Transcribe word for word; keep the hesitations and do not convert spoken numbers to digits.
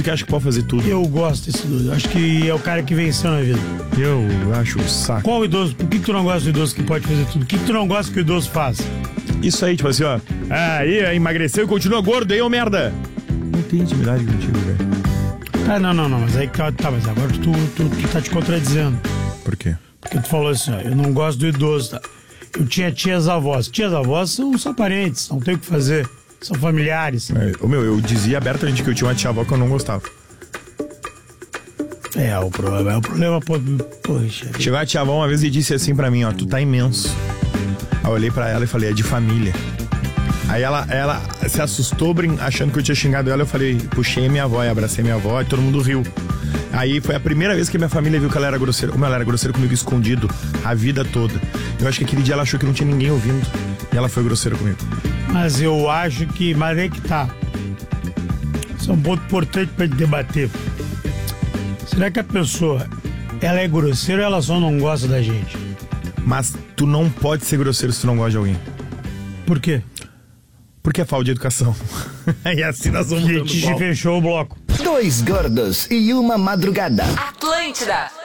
que acha que pode fazer tudo. Eu gosto desse idoso. Acho que é o cara que venceu na vida. Eu acho um saco. Qual idoso? Por que, que tu não gosta do idoso que pode fazer tudo? O que, que tu não gosta que o idoso faz? Isso aí, tipo assim, ó. Aí, emagreceu e continua gordo, aí, ô merda. Não tem intimidade contigo, velho. Ah, não, não, não. Mas aí tá, mas agora tu, tu, tu tá te contradizendo. Por quê? Porque tu falou assim, ó, eu não gosto do idoso, tá? Eu tinha tias avós. Tias avós são só parentes, não tem o que fazer. São familiares. É, ô, meu, eu dizia abertamente que eu tinha uma tia-avó que eu não gostava. É, o problema é o problema, pô, poxa. Chegou a tia-avó uma vez e disse assim pra mim, ó, tu tá imenso. Aí eu olhei pra ela e falei, é de família. Aí ela, ela se assustou achando que eu tinha xingado ela. Eu falei, puxei minha avó e abracei minha avó e todo mundo riu. Aí foi a primeira vez que minha família viu que ela era grosseira. Como ela era grosseira comigo escondido a vida toda. Eu acho que aquele dia ela achou que não tinha ninguém ouvindo. E ela foi grosseira comigo. Mas eu acho que... Mas é que tá. Isso é um ponto importante pra gente debater. Será que a pessoa, ela é grosseira ou ela só não gosta da gente? Mas tu não pode ser grosseiro se tu não gosta de alguém. Por quê? Porque é falta de educação. E assim nós vamos. A gente fechou o bloco. Dois gordos e uma madrugada. Atlântida.